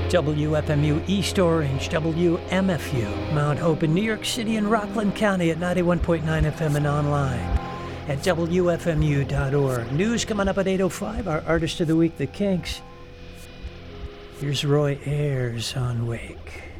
WFMU East Orange, WMFU Mount Hope in New York City and Rockland County at 91.9 FM and online at WFMU.org. News coming up at 8:05. Our Artist of the Week, The Kinks. Here's Roy Ayers on Wake.